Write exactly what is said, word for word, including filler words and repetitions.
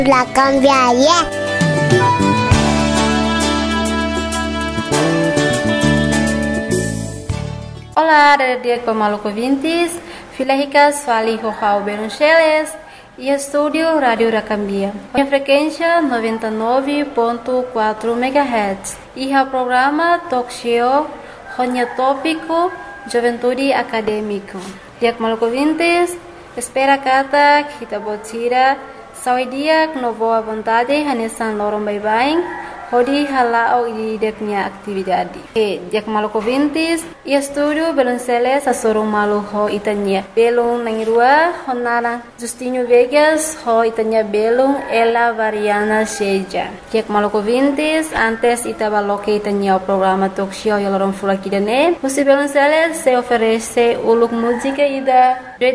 La cambiaria. Olá, dia com maluco vintes, filhas fali João Beruncheles e estúdio Rádio Racambia. A frequência noventa e nove ponto quatro megahertz e o programa Talk Show Ronya Tópico Juventude Acadêmico. Dia com maluco vintes, espera kata kita botira sawi dia com boa vontade hanesan lorong bye-bye. Hodi halao di deknya aktividade. E dia maluco vintes e estúdio Belonceles a sorong malu ho itanya. Belong nangrua honara Justinho Vegas ho itanya belong ela variana seja. Dia maluco vintes antes itabaloke itanya o programa talk show yalorong fula kidane. Musi Belonceles se oferece uluk música ida